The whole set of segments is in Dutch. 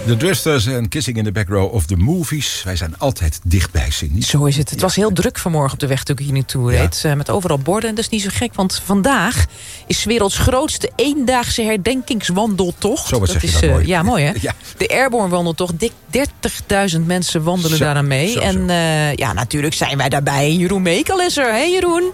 De Drifters en Kissing in the Back Row of the Movies. Wij zijn altijd dichtbij, Cindy. Zo is het. Het was heel druk vanmorgen op de weg toen ik hier naartoe reed. Met overal borden. En dat is niet zo gek, want vandaag is 's werelds grootste eendaagse herdenkingswandeltocht. Zo, wat zeg je dat mooi. Ja, mooi hè? Ja. De Airborne wandeltocht. Dik 30.000 mensen wandelen daaraan mee. Zo. En natuurlijk zijn wij daarbij. Jeroen Mekel is er. Hé Jeroen?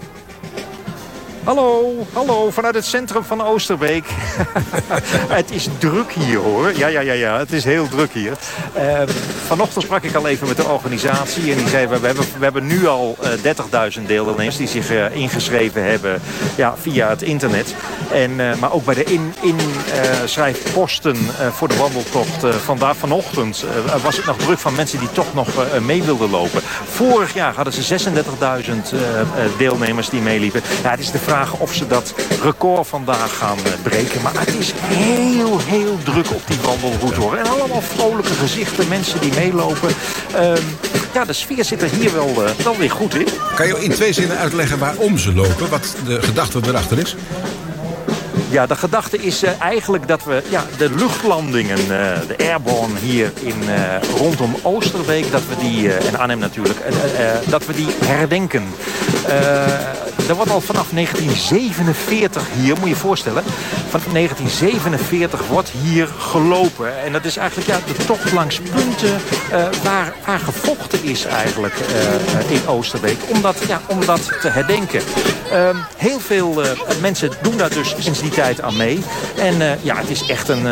Hallo, vanuit het centrum van Oosterbeek. Het is druk hier, hoor. Ja, het is heel druk hier. Vanochtend sprak ik al even met de organisatie en die zei, we hebben nu al 30.000 deelnemers die zich ingeschreven hebben via het internet. Maar ook bij de inschrijfposten voor de wandeltocht vanochtend was het nog druk van mensen die toch nog mee wilden lopen. Vorig jaar hadden ze 36.000 deelnemers die meeliepen. Ja, het is de vraag of ze dat record vandaag gaan breken. Maar het is heel druk op die wandelroute, hoor. En allemaal vrolijke gezichten, mensen die meelopen. De sfeer zit er hier wel weer goed in. Kan je in 2 zinnen uitleggen waarom ze lopen? Wat de gedachte erachter is? Ja, de gedachte is eigenlijk dat we de luchtlandingen, de Airborne hier rondom Oosterbeek, dat we die, en Arnhem natuurlijk, dat we die herdenken. Er wordt al vanaf 1947 hier, moet je je voorstellen, vanaf 1947 wordt hier gelopen. En dat is eigenlijk de tocht langs punten waar gevochten is eigenlijk in Oosterbeek. Om dat te herdenken. Heel veel mensen doen daar dus sinds die tijd aan mee. En het is echt een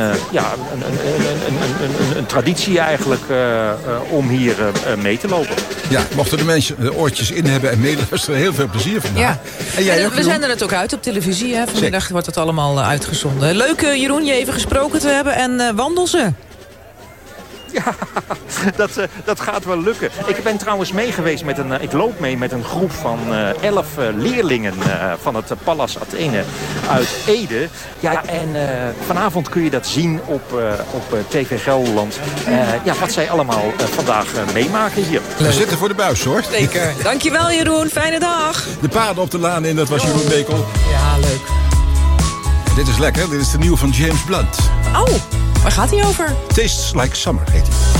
traditie eigenlijk om hier mee te lopen. Ja, mochten de mensen de oortjes in hebben en meeluisteren, heel veel plezier vandaag. Ja. En jij ook, we zenden het ook uit op televisie. Hè? Vanmiddag wordt het allemaal uitgezonden. Leuk, Jeroen, je even gesproken te hebben. En wandel ze. Ja, dat gaat wel lukken. Ik ben trouwens meegeweest ik loop mee met een groep van 11 leerlingen van het Pallas Athene uit Ede. Ja, en vanavond kun je dat zien op TV Gelderland. Wat zij allemaal vandaag meemaken hier. We zitten voor de buis, hoor. Zeker. Dankjewel, Jeroen. Fijne dag. De paarden op de laan in, dat was Jeroen Mekel. Ja, leuk. Dit is lekker. Dit is de nieuwe van James Blunt. Oh, waar gaat hij over? Tastes Like Summer heet hij.